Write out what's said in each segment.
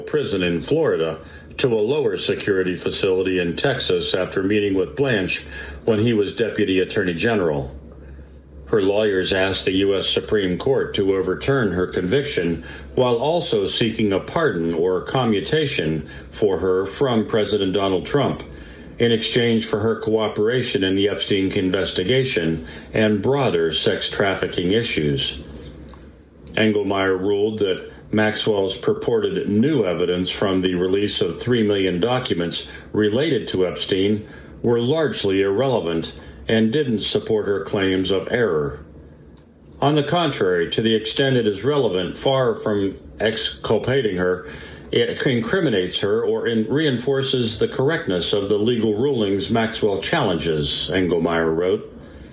prison in Florida to a lower security facility in Texas after meeting with Blanche when he was Deputy Attorney General. Her lawyers asked the U.S. Supreme Court to overturn her conviction while also seeking a pardon or commutation for her from President Donald Trump in exchange for her cooperation in the Epstein investigation and broader sex trafficking issues. Engelmeyer ruled that Maxwell's purported new evidence from the release of 3 million documents related to Epstein were largely irrelevant and didn't support her claims of error. On the contrary, to the extent it is relevant, far from exculpating her, it incriminates her or reinforces the correctness of the legal rulings Maxwell challenges, Engelmeyer wrote.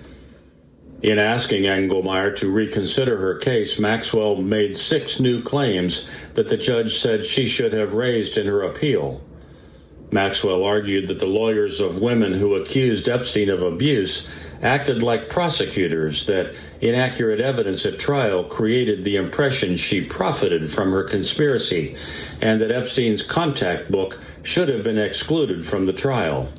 In asking Engelmeyer to reconsider her case, Maxwell made 6 new claims that the judge said she should have raised in her appeal. Maxwell argued that the lawyers of women who accused Epstein of abuse acted like prosecutors, that inaccurate evidence at trial created the impression she profited from her conspiracy, and that Epstein's contact book should have been excluded from the trial.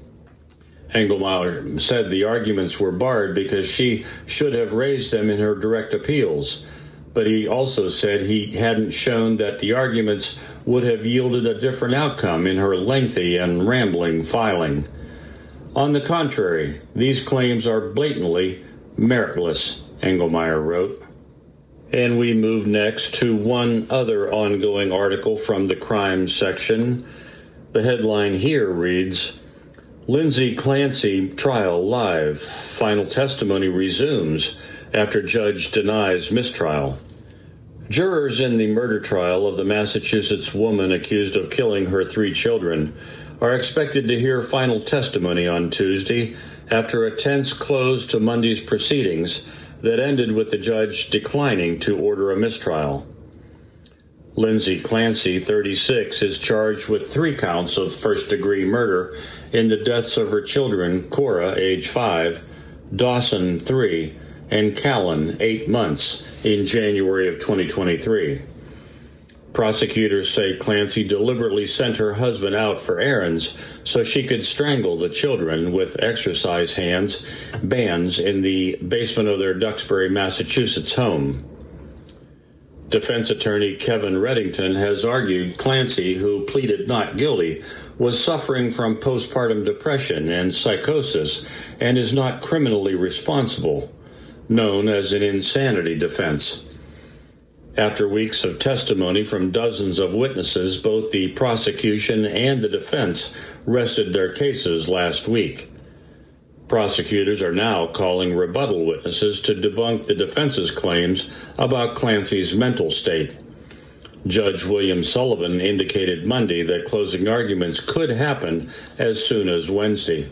Engelmeyer said the arguments were barred because she should have raised them in her direct appeals, but he also said he hadn't shown that the arguments would have yielded a different outcome in her lengthy and rambling filing. On the contrary, these claims are blatantly meritless, Engelmeyer wrote. And we move next to one other ongoing article from the crime section. The headline here reads, Lindsay Clancy trial live. Final testimony resumes after judge denies mistrial. Jurors in the murder trial of the Massachusetts woman accused of killing her 3 children are expected to hear final testimony on Tuesday after a tense close to Monday's proceedings that ended with the judge declining to order a mistrial. Lindsay Clancy, 36, is charged with 3 counts of first-degree murder in the deaths of her children, Cora, age 5, Dawson, 3, and Callan, 8 months, in January of 2023. Prosecutors say Clancy deliberately sent her husband out for errands so she could strangle the children with exercise bands in the basement of their Duxbury, Massachusetts home. Defense attorney Kevin Reddington has argued Clancy, who pleaded not guilty, was suffering from postpartum depression and psychosis and is not criminally responsible, known as an insanity defense. After weeks of testimony from dozens of witnesses, both the prosecution and the defense rested their cases last week. Prosecutors are now calling rebuttal witnesses to debunk the defense's claims about Clancy's mental state. Judge William Sullivan indicated Monday that closing arguments could happen as soon as Wednesday.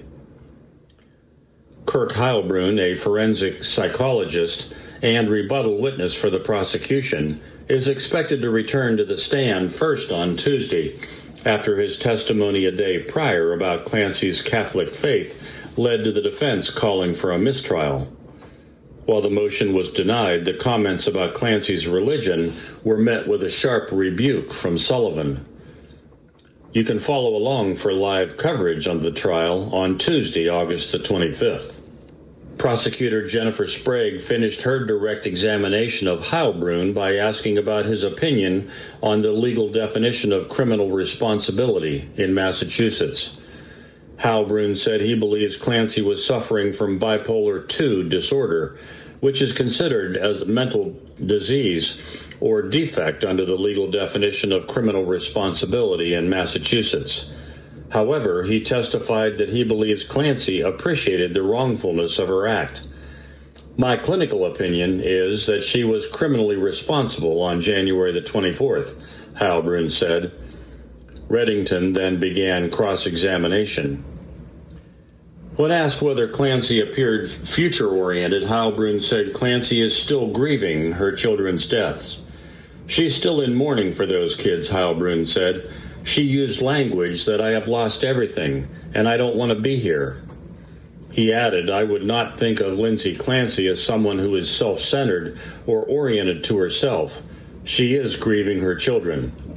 Kirk Heilbrunn, a forensic psychologist and rebuttal witness for the prosecution, is expected to return to the stand first on Tuesday, after his testimony a day prior about Clancy's Catholic faith led to the defense calling for a mistrial. While the motion was denied, the comments about Clancy's religion were met with a sharp rebuke from Sullivan. You can follow along for live coverage of the trial on Tuesday, August the 25th. Prosecutor Jennifer Sprague finished her direct examination of Heilbrunn by asking about his opinion on the legal definition of criminal responsibility in Massachusetts. Heilbrunn said he believes Clancy was suffering from bipolar II disorder, which is considered as a mental disease or defect under the legal definition of criminal responsibility in Massachusetts. However, he testified that he believes Clancy appreciated the wrongfulness of her act. My clinical opinion is that she was criminally responsible on January the 24th, Heilbrunn said. Reddington then began cross-examination. When asked whether Clancy appeared future-oriented, Heilbrunn said Clancy is still grieving her children's deaths. She's still in mourning for those kids, Heilbrunn said. She used language that I have lost everything, and I don't want to be here. He added, I would not think of Lindsay Clancy as someone who is self-centered or oriented to herself. She is grieving her children.